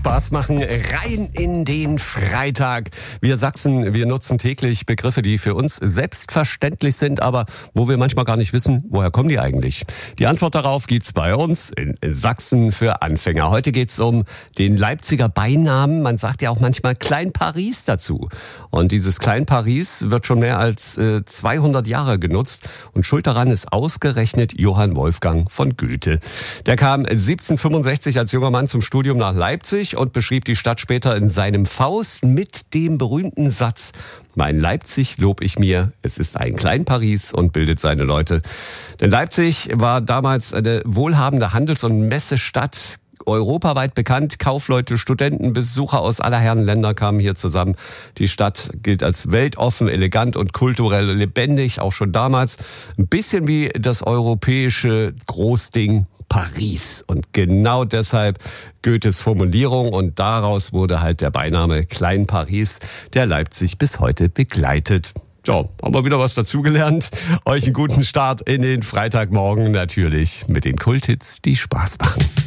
Spaß machen. Rein in den Freitag. Wir Sachsen, wir nutzen täglich Begriffe, die für uns selbstverständlich sind, aber wo wir manchmal gar nicht wissen, woher kommen die eigentlich? Die Antwort darauf gibt's bei uns in Sachsen für Anfänger. Heute geht's um den Leipziger Beinamen. Man sagt ja auch manchmal Klein Paris dazu. Und dieses Klein Paris wird schon mehr als 200 Jahre genutzt. Und schuld daran ist ausgerechnet Johann Wolfgang von Goethe. Der kam 1765 als junger Mann zum Studium nach Leipzig und beschrieb die Stadt später in seinem Faust mit dem berühmten Satz: Mein Leipzig lob ich mir, es ist ein Klein Paris, und bildet seine Leute. Denn Leipzig war damals eine wohlhabende Handels- und Messestadt, europaweit bekannt. Kaufleute, Studenten, Besucher aus aller Herren Länder kamen hier zusammen. Die Stadt gilt als weltoffen, elegant und kulturell lebendig, auch schon damals. Ein bisschen wie das europäische Großding Paris. Und genau deshalb Goethes Formulierung, und daraus wurde halt der Beiname Klein Paris, der Leipzig bis heute begleitet. Ja, haben wir wieder was dazugelernt. Euch einen guten Start in den Freitagmorgen, natürlich mit den Kulthits, die Spaß machen.